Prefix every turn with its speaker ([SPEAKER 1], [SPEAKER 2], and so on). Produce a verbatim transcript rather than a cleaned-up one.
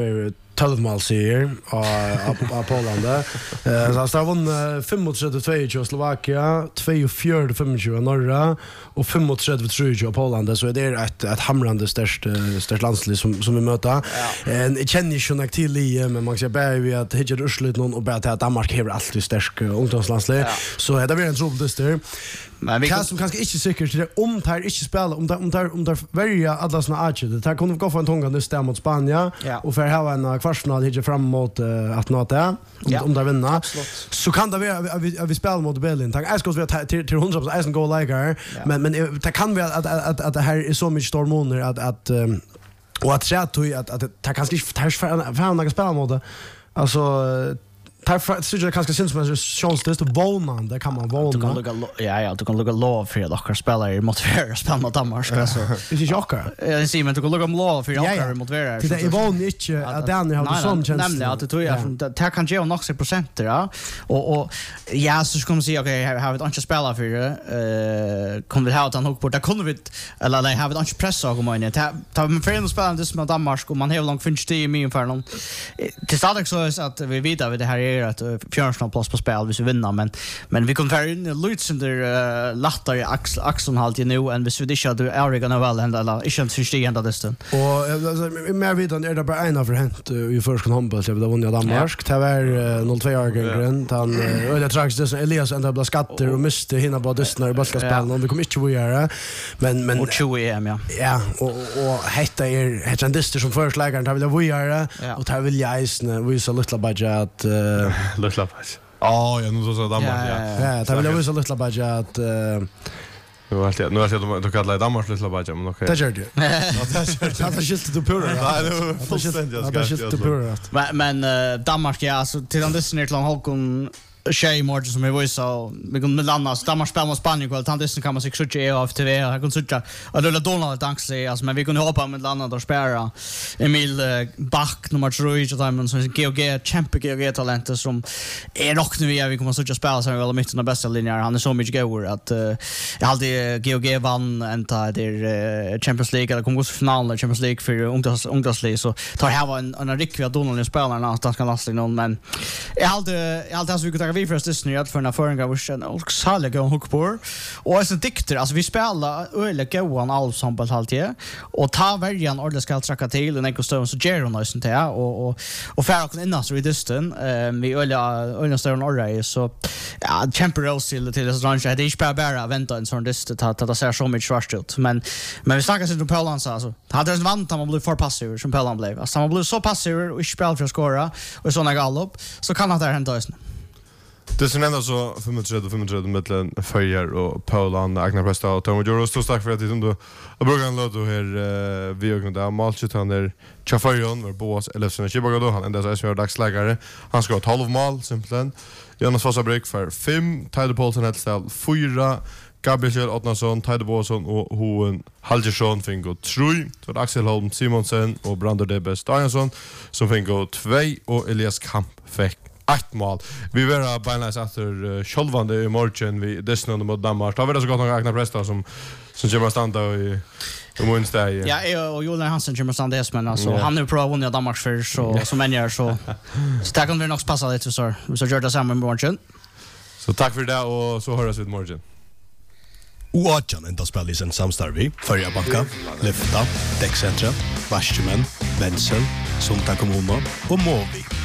[SPEAKER 1] tolv mål serier av av Polen där. Eh så har vunnit trettiofem två i Slovakia, tjugofyra tjugofem i norra och trettiofem tre i Polen. Så det är ett ett hamrande störst störst landslag som som vi möter. En jag känner ju nog till i men man ska bara vi att hitcha ruslet någon och bara att Danmark har alltid störst ungdomslandslag. Så det blir en trubbel där. Men vi kan som kanske inte säkert det om tar inte spela om om tar om tar välja alla såna atcher. Det tar kunde gå för en tonga nästa mot Spanien och för ha en kvartsfinal hitcha fram mot att nå det om om där vinna. Så kan det vara vi vi spelar mot Berlin. Tack. Jag ska vi till till hundra procent isen goal like men men det kan vi att att att det här är så mycket stormoner att att och att säga att att det kanske inte tar för några spela mot det. Alltså Tar så jag kanske syns som en chans det att våna där kan man våna.
[SPEAKER 2] Du kan lugga ja ja du kan lugga lov för att också spela mot för spela mot Danmark så.
[SPEAKER 1] Det är jockar.
[SPEAKER 2] Jag ser men du kan lugga lov för jockar mot för.
[SPEAKER 1] Det är vån inte att den har du sån chans.
[SPEAKER 2] Nämligen att det tror jag det kan ge nog sex procent ja. Och och ja så ska man säga okej här har vi inte spela för eh kommer vi ha att han hook på där kommer vi eller nej har vi inte pressa och man inte ta med för att spela det mot Danmark och man har långt finns det i min för någon. Det startar så att vi vidare med det här att fjärde plats på spel vi så vinner men men vi kommer ta in Lutz under uh, lattar i axel axeln halt ju nu än vi så det shall du Oregon väl hända eller inte syns det ända det
[SPEAKER 1] och alltså mer vidare är det bara en av förhänt i första handboll så det vann Danmark det var noll två Oregon han eller trax det Elias ända blev skatter och miste hinna bara dystna i basketboll och vi kommer inte att göra men men
[SPEAKER 2] och tjugo E M ja
[SPEAKER 1] ja och och hetta är hetta en dyster som förslagaren tar vill jag göra och tar vill jag isna vi så lite budget
[SPEAKER 3] Lilla pass. Ja, jag nu så så Danmark ja.
[SPEAKER 1] Ja, det vill jag visa lilla budget.
[SPEAKER 3] Nu har jag nu har jag då kallar Danmark lilla budget men okej.
[SPEAKER 1] Det gör det. Ja, det är skilt du pura. Nej, det är fullständigt. Det är skilt du pura.
[SPEAKER 2] Men men Danmark ja, så till den dysten till Håkon Shay Morgan som är så vi kan med landa Danmark spelar mot Spanien kväll tant det kan man sig söka E F T V här kan söka och då Donald Danksey alltså men vi kunde hoppa med landa där spela Emil Bach nummer tre i timmen som G O G champ G O G talent som är nog nu vi kommer söka spela så väl mitt den bästa linjen han är så mycket goer att jag alltid G O G vann ända där Champions League eller kommer gå till finalen Champions League för ungdoms ungdomslig så tar här var en en riktig Donald spelarna att ska lasta någon men jag alltid jag alltid så vi vi först det snöat för en förringa version och saliga hook på och så dikter alltså vi spelar öle goan ensemble alltid och ta varjan ordla ska tracka till en ekostom så ger hon nästan till och och och för att innan så i disten vi öle öle står orra så ja temporary till till det range det är bara bara vänta en sån dist att att se så mycket svart ut men men vi snackar sig om Polen så alltså hade det vant man blir för passiv som Polen blev alltså man blir så passiv och spelar för att skora och såna galopp så kan det hända just
[SPEAKER 3] Det som ändå så tjugofem tjugofem mellan Följer och Polen Agnar Presta och Tom Joros stod stark för att det ändå och brukar låta här vi och där Malchut han där Chafajon var boss eller så Chibago då han ända så är dagsläggare han ska ha tolv mål simpelthen Jonas Fossabrik för fem Tyler Paulson Hellstall fyra Gabriel Otnason Tyler Boson och Hoen Halgersson fick gå tre så Axel Holm Simonsen och Brander Debes Danielsson som fick gå två och Elias Kamp fick ett mål. Vi var beinleis efter självande i morgon vi dessutom mot Danmark. Det var det så gott några Agnar Presta som som kommer att stanna i i Wednesday.
[SPEAKER 2] Ja, och Julian Hansen kommer att stanna det men alltså han är pro vunnit Danmark för så som män gör så så där kan vi nog passa lite så så gör det samma med morgon.
[SPEAKER 3] Så tack för det och så hörs vi imorgon.
[SPEAKER 4] Oatjan enda spelis en samstarvi, Förja Banka, Lyfta, Däckcentra, Varsjumen, Wenzel, Sunta Kommuno och Movi.